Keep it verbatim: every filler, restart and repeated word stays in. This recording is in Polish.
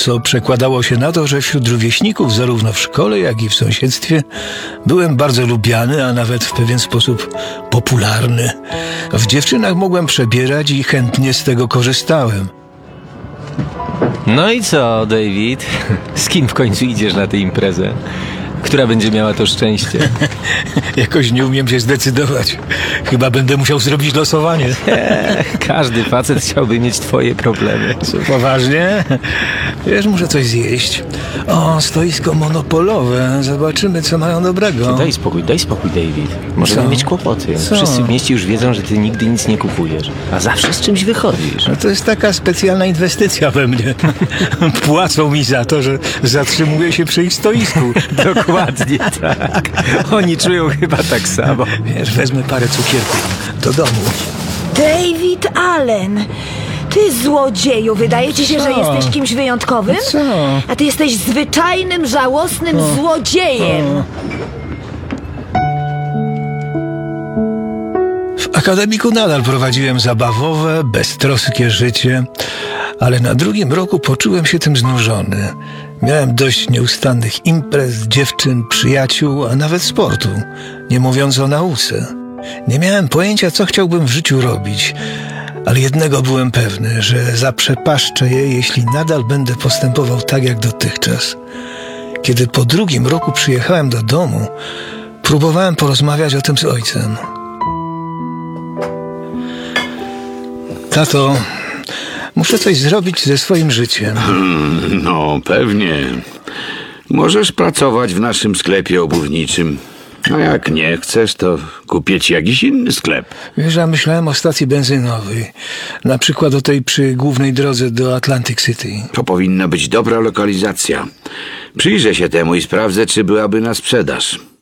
co przekładało się na to, że wśród rówieśników, zarówno w szkole, jak i w sąsiedztwie, byłem bardzo lubiany, a nawet w pewien sposób popularny. W dziewczynach mogłem przebierać i chętnie z tego korzystałem. No i co, David? Z kim w końcu idziesz na tę imprezę? Która będzie miała to szczęście? Jakoś nie umiem się zdecydować. Chyba będę musiał zrobić losowanie. Każdy facet chciałby mieć twoje problemy. Co, poważnie? Wiesz, muszę coś zjeść. O, stoisko monopolowe. Zobaczymy, co mają dobrego. Daj spokój, daj spokój, David. Możemy Co? mieć kłopoty. Co? Wszyscy w mieście już wiedzą, że ty nigdy nic nie kupujesz, a zawsze z czymś wychodzisz. No to jest taka specjalna inwestycja we mnie. Płacą mi za to, że zatrzymuję się przy ich stoisku. Dokładnie tak. Oni czują chyba tak samo. Wiesz, wezmę parę cukierków do domu. David Allen! Ty złodzieju, wydaje ci się, że Co? jesteś kimś wyjątkowym? Co? A ty jesteś zwyczajnym, żałosnym złodziejem! W akademiku nadal prowadziłem zabawowe, beztroskie życie, ale na drugim roku poczułem się tym znużony. Miałem dość nieustannych imprez, dziewczyn, przyjaciół, a nawet sportu, nie mówiąc o nauce. Nie miałem pojęcia, co chciałbym w życiu robić, ale jednego byłem pewny, że zaprzepaszczę je, jeśli nadal będę postępował tak jak dotychczas. Kiedy po drugim roku przyjechałem do domu, próbowałem porozmawiać o tym z ojcem. Tato, muszę coś zrobić ze swoim życiem. No, pewnie. Możesz pracować w naszym sklepie obuwniczym. A jak nie chcesz, to kupię ci jakiś inny sklep. Wiesz, ja myślałem o stacji benzynowej. Na przykład o tej przy głównej drodze do Atlantic City. To powinna być dobra lokalizacja. Przyjrzę się temu i sprawdzę, czy byłaby na sprzedaż.